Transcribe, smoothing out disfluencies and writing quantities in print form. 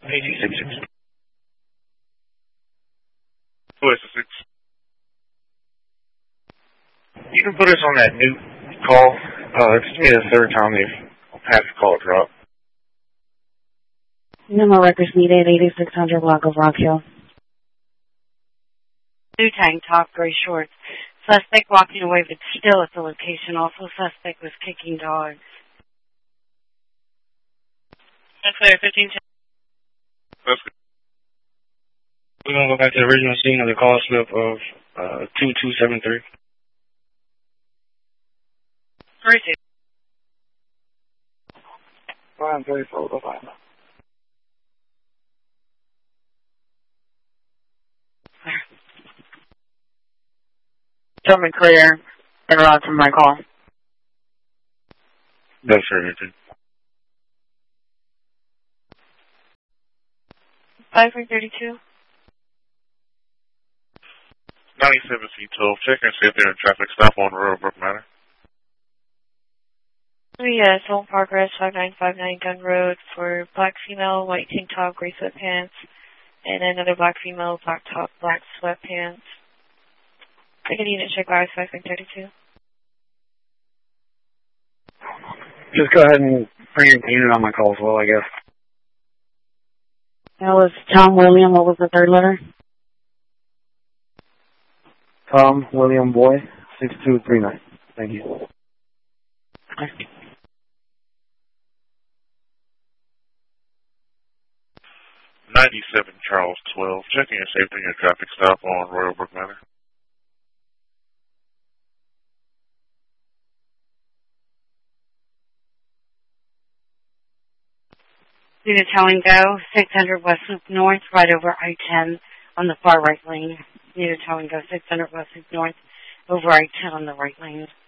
86. Who is the 6? You can put us on that new call. It's me the third time they've had the call drop. Number records needed, 8600 block of Rock Hill. New tank top, gray shorts. Suspect walking away, but still at the location. Also, suspect was kicking dogs. That's clear, 1510. That's good. We're going to go back to the original scene of the call slip of 2273. Receive. Fine, 34, go fine. Tell me clear. Interrupt from my call. That's right. 5332. 97 C12. Check and see if they're in traffic stop on Royalbrook Manor. Yes, Home Progress 5959 Gun Road for black female, white tank top, gray sweatpants, and another black female, black top, black sweatpants. Second unit, check RS 5332. Just go ahead and bring your unit on my call as well, I guess. That was Tom William. What was the third letter? Tom William Boy, 6239. Thank you. Okay. 97 Charles 12. Checking your safety in your traffic stop on Royalbrook Manor. Unit telling go, 600 West Loop North, right over I-10 on the far right lane. Unit telling go, 600 West Loop North, over I-10 on the right lane.